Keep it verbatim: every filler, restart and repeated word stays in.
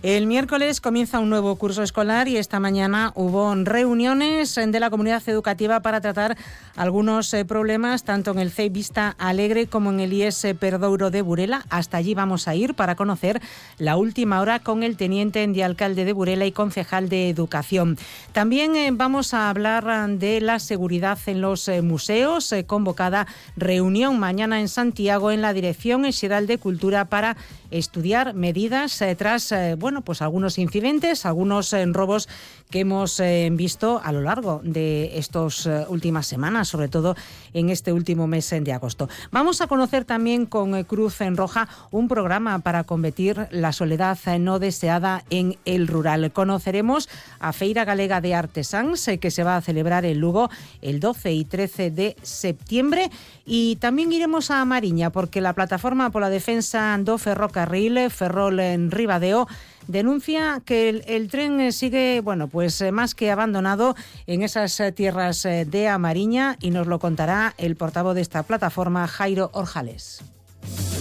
El miércoles comienza un nuevo curso escolar y esta mañana hubo reuniones de la comunidad educativa para tratar algunos problemas tanto en el C E I Vista Alegre como en el I E S Perdouro de Burela. Hasta allí vamos a ir para conocer la última hora con el teniente de alcalde de Burela y concejal de Educación. También eh, vamos a hablar de la seguridad en los eh, museos. Eh, convocada reunión mañana en Santiago en la Dirección Xeral de Cultura para estudiar medidas eh, tras eh, bueno, pues algunos incidentes, algunos eh, robos que hemos eh, visto a lo largo de estas eh, últimas semanas, sobre todo en este último mes de agosto. Vamos a conocer también con eh, Cruz en Roja un programa para combatir la soledad eh, no deseada en el rural. Conoceremos a Feira Galega de Artesáns, eh, que se va a celebrar en Lugo el doce y trece de septiembre, y también iremos a Mariña porque la Plataforma por la Defensa do Ferrocarril, Ferrol en Ribadeo, denuncia que el, el tren sigue, bueno, pues más que abandonado en esas tierras de A Mariña, y nos lo contará el portavoz de esta plataforma, Jairo Orjales.